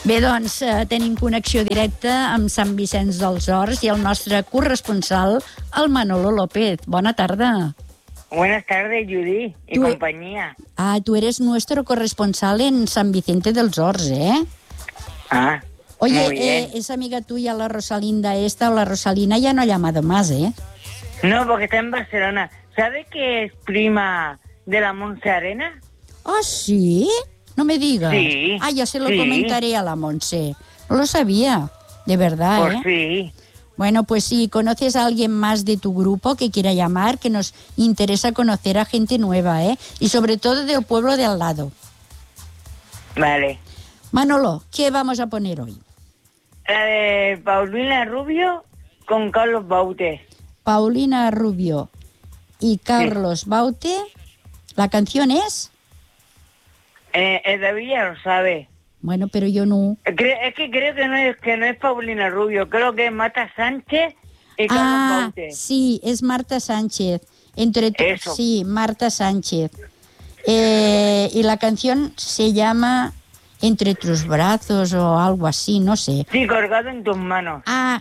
Bé, doncs, tenim connexió directa amb Sant Vicenç dels Horts i el nostre corresponsal, el Manolo López. Bona tarda. Buenas tardes, Judy y compañía. Ah, tú eres nuestro corresponsal en San Vicente de los Horts, ¿eh? Ah, Oye, muy bien. esa amiga tuya, la Rosalinda esta o la Rosalina, ya no ha llamado más, ¿eh? No, porque está en Barcelona. ¿Sabe que es prima de la Montse Arena? ¿Ah, sí? No me digas. Sí. Ah, ya se lo sí. comentaré a la Montse. No lo sabía, de verdad, Pues ¿eh? sí. Bueno, pues si conoces a alguien más de tu grupo que quiera llamar, que nos interesa conocer a gente nueva, ¿eh? Y sobre todo del pueblo de al lado. Vale. Manolo, ¿qué vamos a poner hoy? La de Paulina Rubio con Carlos Baute. Paulina Rubio y Carlos Baute. ¿La canción es? David ya lo sabe. Bueno, pero yo no. Es que creo que no es Paulina Rubio. Creo que es Marta Sánchez y Carlos Baute. Sí, es Marta Sánchez. Eso. Sí, Marta Sánchez. Y la canción se llama Entre tus brazos o algo así, no sé. Sí, colgado en tus manos. Ah,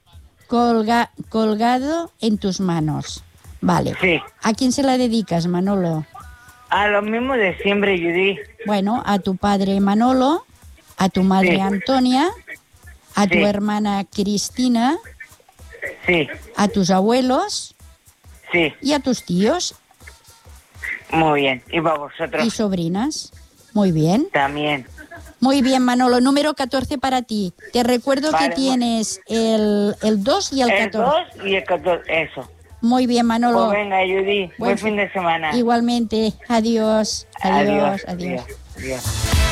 colgado en tus manos. Vale. Sí. ¿A quién se la dedicas, Manolo? A lo mismo de siempre, Judy. Bueno, a tu padre Manolo, a tu madre Sí. Antonia, a tu Sí. hermana Cristina, Sí, a tus abuelos sí. y a tus tíos Muy bien. Y para vosotros y sobrinas. Muy bien. también. Muy bien, Manolo. Número 14 para ti. Te recuerdo Vale, que tienes el 2 y el 14. El 2 y el 14, eso. Muy bien, Manolo. Pues venga, Judy, buen fin de semana. Igualmente. Adiós. Adiós. Adiós. Adiós. Adiós.